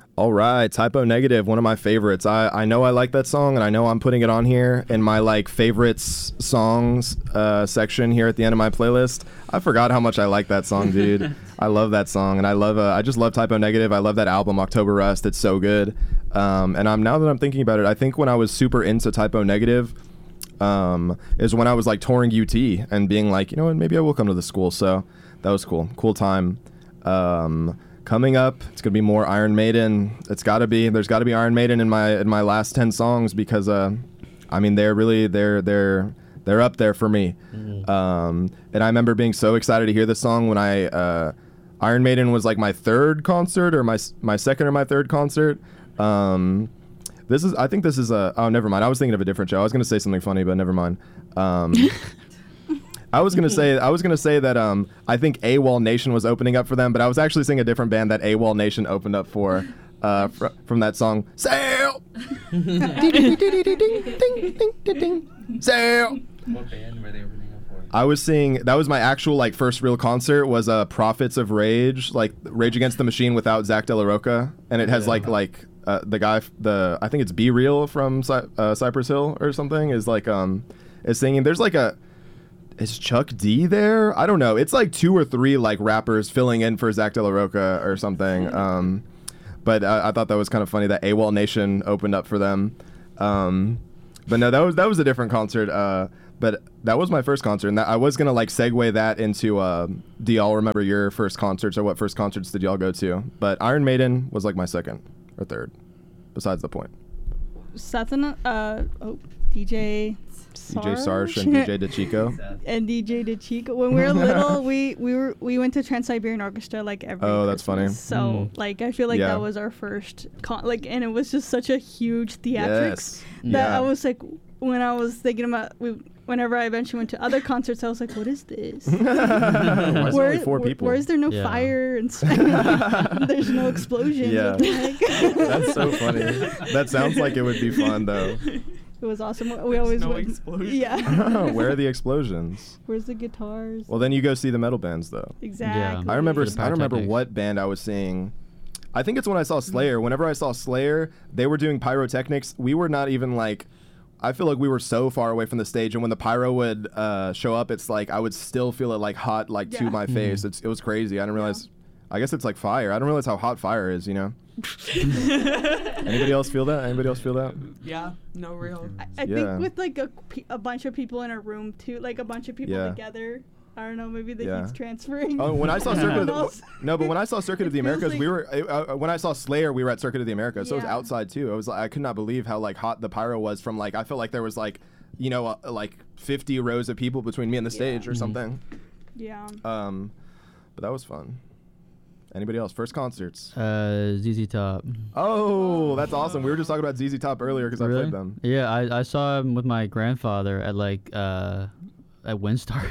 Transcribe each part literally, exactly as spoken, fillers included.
All right, Typo Negative, one of my favorites. I, I know I like that song, and I know I'm putting it on here in my like favorites songs uh, section here at the end of my playlist. I forgot how much I like that song, dude. I love that song, and I love uh, I just love Typo Negative. I love that album, October Rust. It's so good. Um, and I'm now that I'm thinking about it, I think when I was super into Typo Negative, um, is when I was like touring U T and being like, you know what, maybe I will come to the school. So that was cool, cool time. Um, Coming up, it's gonna be more Iron Maiden. It's gotta be. There's gotta be Iron Maiden in my in my last ten songs because, uh, I mean, they're really they're they're they're up there for me. Mm-hmm. Um, and I remember being so excited to hear this song when I uh, Iron Maiden was like my third concert or my my second or my third concert. Um, this is I think this is a oh never mind. I was thinking of a different show. I was gonna say something funny, but never mind. Um, I was gonna say I was gonna say that um I think AWOL Nation was opening up for them, but I was actually seeing a different band that AWOL Nation opened up for, uh, fr- from that song Sail. Sail. What band were they opening up for? I was seeing that was my actual like first real concert was uh Prophets of Rage, like Rage Against the Machine without Zach De La Rocha, and it has Yeah. like like uh, the guy f- the I think it's Be Real from Cy- uh, Cypress Hill or something is like um is singing. There's like a Is Chuck D there? I don't know. It's like two or three like rappers filling in for Zach De La Rocha or something. Um, but I, I thought that was kind of funny that AWOL Nation opened up for them. Um, but no, that was that was a different concert. Uh, but that was my first concert, and that, I was gonna like segue that into uh, do y'all remember your first concerts or what first concerts did y'all go to? But Iron Maiden was like my second or third. Besides the point. Satin, uh, oh, D J. D J Sarge and D J DeChico. And D J DeChico. When we were little, we we were we went to Trans-Siberian Orchestra like every Oh, that's funny. Christmas. So Mm. like I feel like Yeah. that was our first con- like, and it was just such a huge theatrics Yes. that Yeah. I was like, when I was thinking about we, whenever I eventually went to other concerts, I was like, what is this? Why is there Where- only four where- people? Where is there no Yeah. fire and s- there's no explosions? Yeah. What the heck? That's so funny. That sounds like it would be fun though. It was awesome. We always no went. explosion. Yeah. Where are the explosions? Where's the guitars? Well, then you go see the metal bands though. exactly. I remember. The I don't remember pyrotechnics. what band I was seeing. I think it's when I saw Slayer. Whenever I saw Slayer, they were doing pyrotechnics. We were not even like. I feel like we were so far away from the stage, and when the pyro would uh, show up, it's like I would still feel it like hot, like to Yeah. my face. It's it was crazy. I didn't realize. I guess it's like fire. I don't realize how hot fire is. You know. Anybody else feel that? Anybody else feel that? Yeah, no real. I, I Yeah. think with like a, pe- a bunch of people in a room too, like a bunch of people Yeah. together. I don't know, maybe the Yeah. heat's transferring. Oh, when I saw Circuit of the Else. no, but when I saw Circuit of the It feels Americas, we like- were uh, uh, when I saw Slayer, we were at Circuit of the Americas, so it was Yeah. outside too. I was like, I could not believe how like hot the pyro was from like I felt like there was like you know uh, like fifty rows of people between me and the stage or Mhm. something. Yeah. Um, but that was fun. Anybody else? First concerts? Uh, Z Z Top. Oh, that's awesome. We were just talking about Z Z Top earlier because I Really? played them. Yeah, I, I saw him with my grandfather at like uh at Windstar.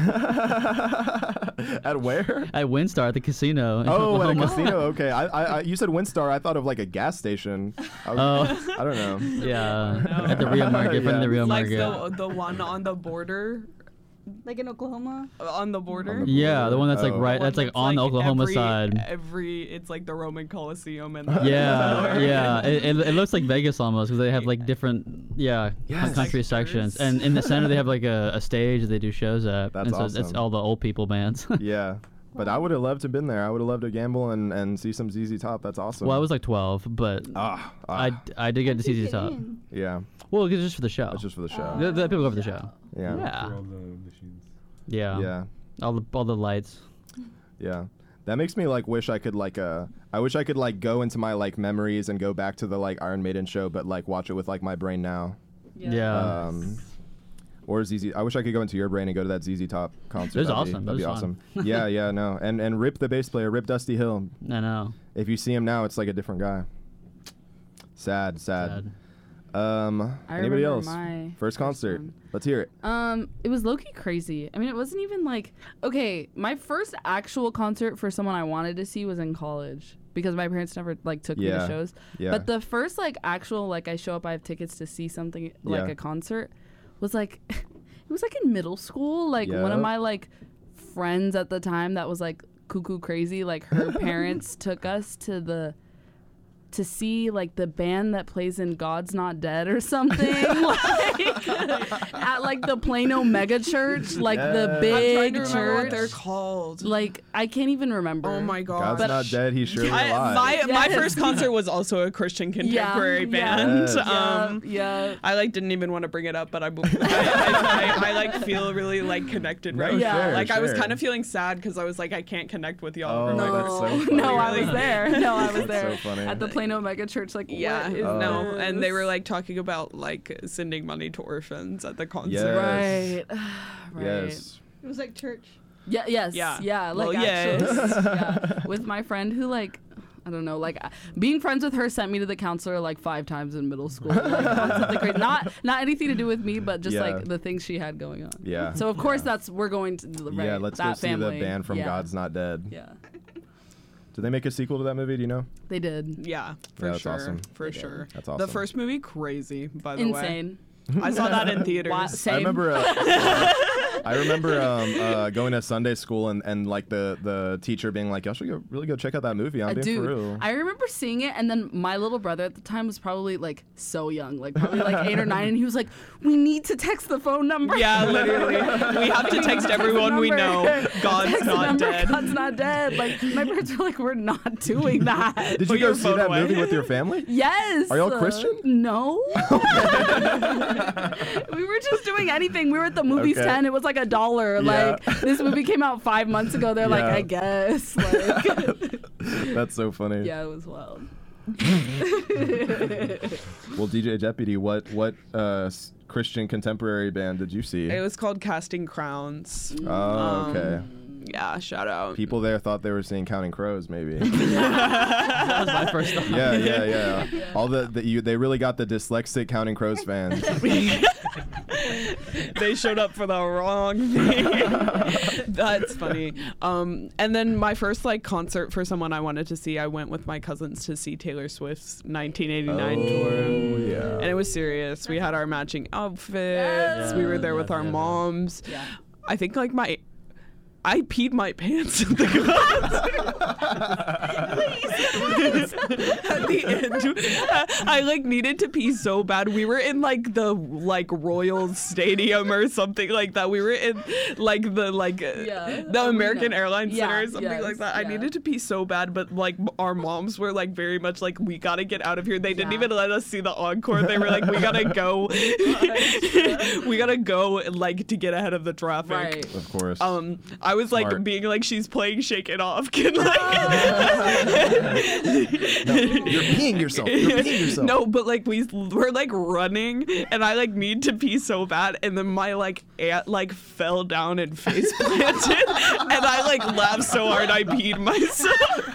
At where? At Windstar at the casino. in Oh, at a Oklahoma. casino. Okay, I, I, I, you said Windstar. I thought of like a gas station. I, was, Oh. I don't know. Yeah, No. at the Rio Market, from Yeah. the Rio Like Market. the the one on the border, Like in Oklahoma. on the border. the- Yeah, the one that's like Oh. right. One That's like that's, on the Oklahoma every, side. Every it's like the Roman Coliseum and Yeah, yeah. It, it, it looks like Vegas almost because they have like different, yeah, Yes. country sections, and in the center they have like a, a stage that they do shows at. That's and so it's awesome. all the old people bands. Yeah, but I would have loved to have been there. I would have loved to gamble and, and see some Z Z Top. That's awesome. Well, I was like twelve, but ah, ah I, I did get to see Z Z Top. In. yeah, Well, it's just for the show. that's just for the show. the, the people go for the show. yeah. Yeah. For all the machines. Yeah. Yeah, All the all the lights. yeah. That makes me like wish I could like uh I wish I could like go into my like memories and go back to the like Iron Maiden show, but like watch it with like my brain now. Yeah. Um, or Z Z. I wish I could go into your brain and go to that Z Z Top concert. It was That'd be- awesome. It That'd be was awesome. fun. yeah, yeah, no. And and Rip the bass player, Rip Dusty Hill. I know. If you see him now, it's like a different guy. Sad, sad. Sad. Um, I anybody remember else? my First first concert. one. Let's hear it. Um, it was low-key crazy. I mean, it wasn't even like, okay, my first actual concert for someone I wanted to see was in college because my parents never like took me Yeah. to shows. Yeah. But the first like actual like I show up, I have tickets to see something like Yeah. a concert was like, it was like in middle school. Like one of Yeah. my like friends at the time that was like cuckoo crazy. Like her parents took us to the to see like the band that plays in God's Not Dead or something, like at like the Plano Mega Church, like the Yes. I'm big trying to remember what church. they're called. Like I can't even remember. Oh my god. God's not dead. He's surely I, alive. my my Yes. first concert was also a Christian contemporary Yeah, band. Yes. Um, yeah, yeah. I like didn't even want to bring it up, but I I, I, I, I like feel really like connected right No, now. sure, Like I was sure. kind of feeling sad because I was like I can't connect with y'all. Oh, Or, like, that's so No, funny. no, I Really? was there. No, I was That's there so funny. at the Plano Mega Church. Like, Yeah, what is Oh. no, and they were this? like talking about like sending money to orphans at the concert. Yes. right, right. Yes. It was like church. Yeah, yes, Yeah. yeah, like Well, yes. actually, yeah. With my friend who like, I don't know, like uh, being friends with her sent me to the counselor like five times in middle school. Like, on something crazy. Not not anything to do with me, but just Yeah. like the things she had going on. Yeah. So of course that's we're going to the right, Yeah, let's that go see family. the band from yeah. God's Not Dead. Yeah, Did they make a sequel to that movie? Do you know? they did. Yeah, for Yeah, that's sure, awesome. for They did. sure. That's The awesome. first movie, crazy, by the way. Insane. I saw that in theaters. Why- Same. I remember. Uh, I remember um, uh, going to Sunday school and, and like the, the teacher being like, "Y'all should go, really go check out that movie." I'm I being do. for real. I remember seeing it, and then my little brother at the time was probably like so young, like probably like eight or nine, and he was like, "We need to text the phone number." Yeah, literally. We have to text the everyone we number. know. God's Text the not number, dead. God's not dead. Like my parents were like, "We're not doing that." Did Put you go your see phone that away. movie with your family? Yes. Are y'all Uh, Christian? No. We were just doing anything. We were at the movies Okay. tent. It was like a dollar. Yeah. Like this movie came out five months ago. They're like, Yeah. I guess. Like, That's so funny. yeah, it was wild. Well, D J Deputy, what what uh, s- Christian contemporary band did you see? It was called Casting Crowns. Oh, Um, okay. Yeah, shout out. People there thought they were seeing Counting Crows, maybe. That was my first thought. yeah, yeah, yeah. All the, the you, they really got the dyslexic Counting Crows fans. They showed up for the wrong thing. That's funny. Um, and then my first like concert for someone I wanted to see, I went with my cousins to see Taylor Swift's nineteen eighty-nine tour. Oh, yeah. And it was serious. We had our matching outfits. Yes. We were there with Yeah, our yeah, yeah. moms. Yeah. I think like my I peed my pants at the concert. At the end, I like needed to pee so bad. We were in like the like Royal Stadium or something like that. We were in like the like Yeah, the American arena. Airlines Yeah, Center or something yes, like that. I yeah. needed to pee so bad, but like m- our moms were like very much like, we gotta get out of here. They didn't Yeah. even let us see the encore. They were like, we gotta go. We gotta go like to get ahead of the traffic. Right. Of course. Um, I was like Smart. being like, she's playing Shake It Off. Can like No, you're peeing yourself. You're peeing yourself. No, but like we were like running, and I like need to pee so bad, and then my like aunt like fell down and face planted, and I like laughed so hard I peed myself.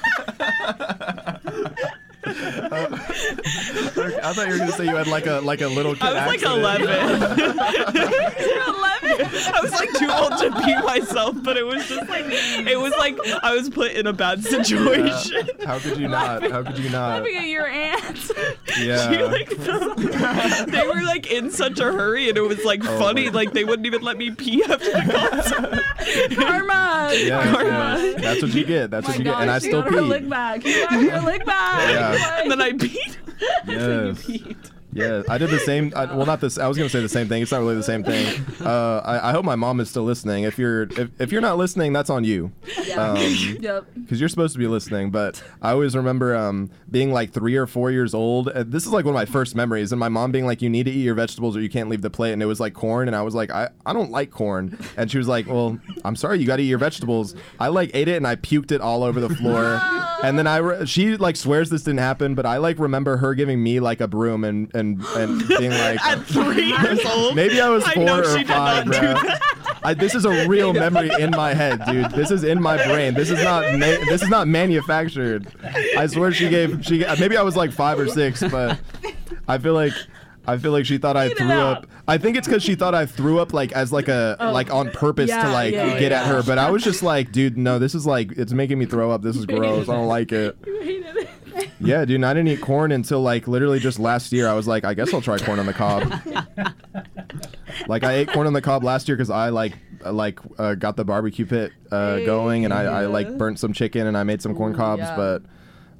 I thought you were gonna say you had like a like a little kid I was like accident. eleven. eleven. I was like too old to pee myself, but it was just like it was like I was put in a bad situation. How could you not? How could you not? Laughing at your aunt. She, Yeah. like, felt- they were like in such a hurry, and it was like Oh funny. my- Like they wouldn't even let me pee after the concert. Karma. Yeah, Karma. yeah. That's what you get. That's My what you get. And I gosh, you still got her lick pee. back. You got her lick back. Yeah. And then I peed. Yes. Yeah, I did the same. I, well, not this. I was gonna say the same thing. It's not really the same thing. Uh, I, I hope my mom is still listening. If you're if, if you're not listening, that's on you. Yeah. Um, Yep. because you're supposed to be listening. But I always remember um, being like three or four years old. Uh, This is like one of my first memories, and my mom being like, "You need to eat your vegetables, or you can't leave the plate." And it was like corn, and I was like, "I, I don't like corn." And she was like, "Well, I'm sorry, you got to eat your vegetables." I like ate it, and I puked it all over the floor. And then I re- she like swears this didn't happen, but I like remember her giving me like a broom and and and being like, At three years old. maybe I was I four know or she did five, not bro. do that. I, this is a real memory in my head, dude. This is in my brain. This is not ma- this is not manufactured. I swear she gave she maybe I was like five or six, but I feel like I feel like she thought I Eat it threw out. up. I think it's because she thought I threw up like as like a like on purpose to Yeah, like yeah, get yeah. at her. But I was just like, dude, no, this is like it's making me throw up. This is gross. I don't like it. You hated it. Yeah, dude, and I didn't eat corn until like literally just last year. I was like, I guess I'll try corn on the cob. Like I ate corn on the cob last year because I like uh, like uh, got the barbecue pit uh, going, and I, I like Yeah. burnt some chicken and I made some corn Ooh, cobs. yeah. But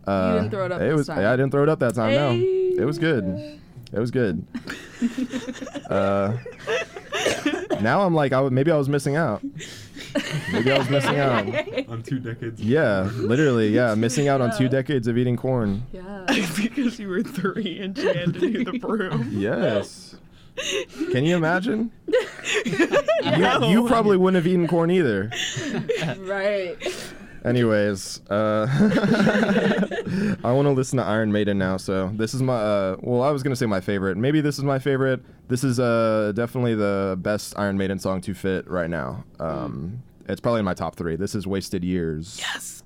Uh, You didn't throw it up It this was. time. Yeah, I didn't throw it up that time. No, Hey. it was good. It was good. uh, now I'm like, I w- maybe I was missing out. Maybe I was missing out. On two decades. of Yeah, corn. literally. Yeah, missing out on two decades of eating corn. Yeah. Because you were three and she had to do the broom. Yes. Can you imagine? No. You, you probably wouldn't have eaten corn either. Right. Anyways, uh, I want to listen to Iron Maiden now. So this is my, uh, well, I was gonna say my favorite. Maybe this is my favorite. This is uh, definitely the best Iron Maiden song to fit right now. Um, It's probably in my top three. This is Wasted Years. Yes.